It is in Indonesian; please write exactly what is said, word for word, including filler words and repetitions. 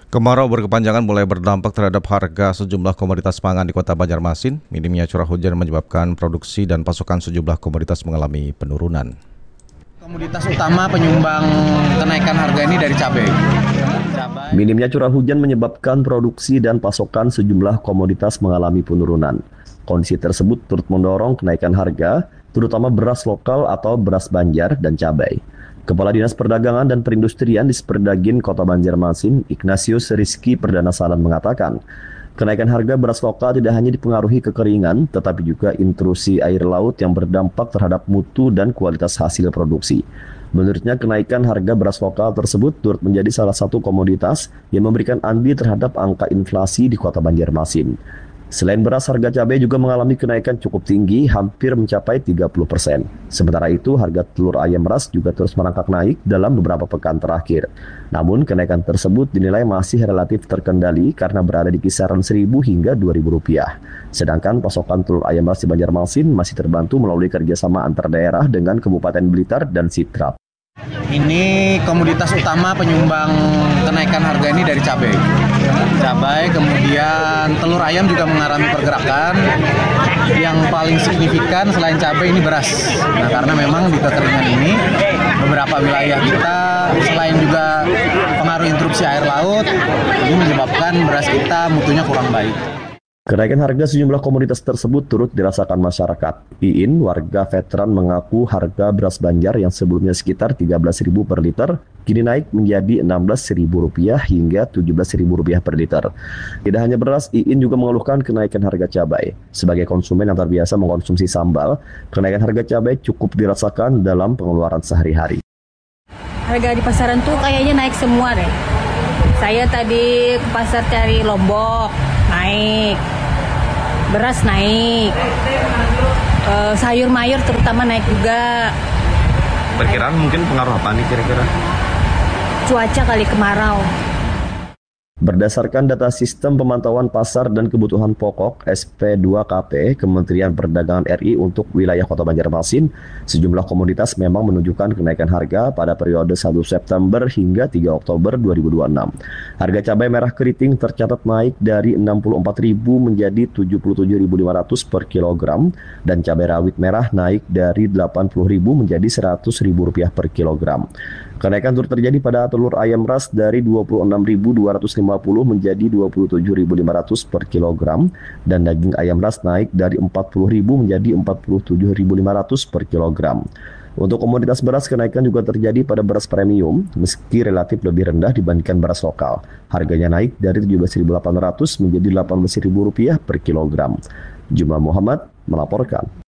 Kemarau berkepanjangan mulai berdampak terhadap harga sejumlah komoditas pangan di Kota Banjarmasin. Minimnya curah hujan menyebabkan produksi dan pasokan sejumlah komoditas mengalami penurunan. Komoditas utama penyumbang kenaikan harga ini dari cabai. Cabai. Minimnya curah hujan menyebabkan produksi dan pasokan sejumlah komoditas mengalami penurunan. Kondisi tersebut turut mendorong kenaikan harga, terutama beras lokal atau beras Banjar dan cabai. Kepala Dinas Perdagangan dan Perindustrian di Disperdagin Kota Banjarmasin, Ignatius Rizky Perdana Salan mengatakan, kenaikan harga beras lokal tidak hanya dipengaruhi kekeringan, tetapi juga intrusi air laut yang berdampak terhadap mutu dan kualitas hasil produksi. Menurutnya, kenaikan harga beras lokal tersebut turut menjadi salah satu komoditas yang memberikan andil terhadap angka inflasi di Kota Banjarmasin. Selain beras, harga cabai juga mengalami kenaikan cukup tinggi, hampir mencapai tiga puluh persen. Sementara itu, harga telur ayam ras juga terus merangkak naik dalam beberapa pekan terakhir. Namun, kenaikan tersebut dinilai masih relatif terkendali karena berada di kisaran seribu hingga dua ribu rupiah. Sedangkan pasokan telur ayam ras di Banjarmasin masih terbantu melalui kerjasama antar daerah dengan Kabupaten Blitar dan Sidrap. Ini komoditas utama penyumbang kenaikan harga ini dari cabai. Cabai, kemudian telur ayam juga mengalami pergerakan. Yang paling signifikan selain cabai ini beras. Nah, karena memang di kekeringan ini beberapa wilayah kita selain juga pengaruh interupsi air laut, ini menyebabkan beras kita mutunya kurang baik. Kenaikan harga sejumlah komoditas tersebut turut dirasakan masyarakat. Iin, warga veteran, mengaku harga beras Banjar yang sebelumnya sekitar tiga belas ribu per liter, kini naik menjadi enam belas ribu rupiah hingga tujuh belas ribu rupiah per liter. Tidak hanya beras, Iin juga mengeluhkan kenaikan harga cabai. Sebagai konsumen yang terbiasa mengkonsumsi sambal, kenaikan harga cabai cukup dirasakan dalam pengeluaran sehari-hari. Harga di pasaran tuh kayaknya naik semua deh. Saya tadi ke pasar cari lombok, naik. Beras naik, e, sayur mayur terutama naik juga. Perkiraan mungkin pengaruh apa nih kira-kira? Cuaca kali, kemarau. Berdasarkan data Sistem Pemantauan Pasar dan Kebutuhan Pokok S P dua K P Kementerian Perdagangan R I untuk wilayah Kota Banjarmasin, sejumlah komoditas memang menunjukkan kenaikan harga pada periode satu September hingga tiga Oktober dua ribu dua puluh enam. Harga cabai merah keriting tercatat naik dari enam puluh empat ribu menjadi tujuh puluh tujuh ribu lima ratus per kilogram dan cabai rawit merah naik dari delapan puluh ribu menjadi seratus ribu rupiah per kilogram. Kenaikan turut terjadi pada telur ayam ras dari dua puluh enam ribu dua ratus lima puluh menjadi dua puluh tujuh ribu lima ratus per kilogram dan daging ayam ras naik dari empat puluh ribu menjadi empat puluh tujuh ribu lima ratus per kilogram. Untuk komoditas beras, kenaikan juga terjadi pada beras premium meski relatif lebih rendah dibandingkan beras lokal. Harganya naik dari tujuh belas ribu delapan ratus menjadi delapan belas ribu rupiah per kilogram. Juma Muhammad melaporkan.